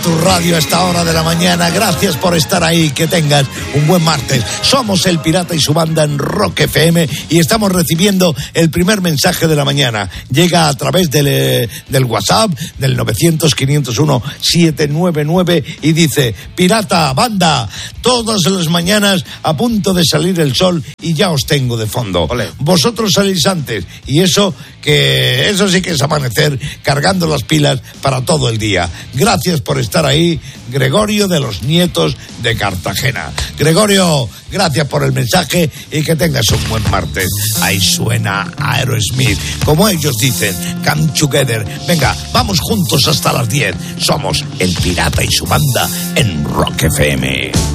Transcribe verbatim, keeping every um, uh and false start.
Tu radio a esta hora de la mañana, gracias por estar ahí, que tengas un buen martes. Somos El Pirata y su banda en Rock F M y estamos recibiendo el primer mensaje de la mañana. Llega a través del, eh, del WhatsApp del novecientos, quinientos uno, setecientos noventa y nueve y dice: Pirata, banda, todas las mañanas a punto de salir el sol y ya os tengo de fondo. Olé. Vosotros salís antes y eso que eso sí que es amanecer cargando las pilas para todo el día. Gracias por estar ahí, Gregorio de los Nietos de Cartagena. Gregorio, gracias por el mensaje y que tengas un buen martes. Ahí suena Aerosmith, como ellos dicen, come together. Venga, vamos juntos hasta las diez. Somos El Pirata y su banda en Rock F M.